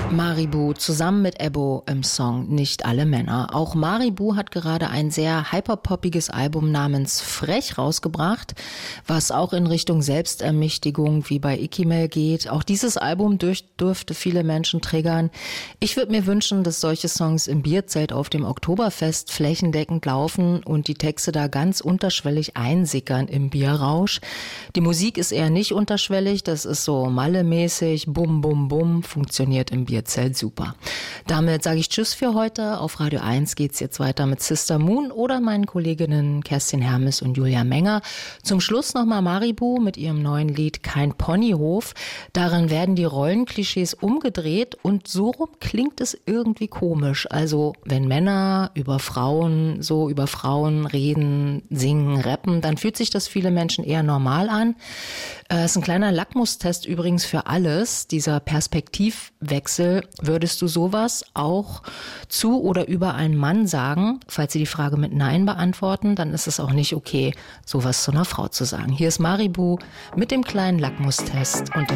Maribu zusammen mit Ebbo im Song Nicht alle Männer. Auch Maribu hat gerade ein sehr hyperpoppiges Album namens Frech rausgebracht, was auch in Richtung Selbstermächtigung wie bei Ikimel geht. Auch dieses Album dürfte viele Menschen triggern. Ich würde mir wünschen, dass solche Songs im Bierzelt auf dem Oktoberfest flächendeckend laufen und die Texte da ganz unterschwellig einsickern im Bierrausch. Die Musik ist eher nicht unterschwellig, das ist so Malle-mäßig, bum bum bum, funktioniert im Bierzelt super. Damit sage ich Tschüss für heute. Auf Radio 1 geht's jetzt weiter mit Sister Moon oder meinen Kolleginnen Kerstin Hermes und Julia Menger. Zum Schluss nochmal Maribu mit ihrem neuen Lied Kein Ponyhof. Darin werden die Rollenklischees umgedreht und so rum klingt es irgendwie komisch. Also wenn Männer über Frauen reden, singen, rappen, dann fühlt sich das viele Menschen eher normal an. Ist ein kleiner Lackmustest übrigens für alles, dieser Perspektivwechsel. Würdest du sowas auch zu oder über einen Mann sagen? Falls Sie die Frage mit Nein beantworten, dann ist es auch nicht okay, sowas zu einer Frau zu sagen. Hier ist Maribu mit dem kleinen Lackmustest und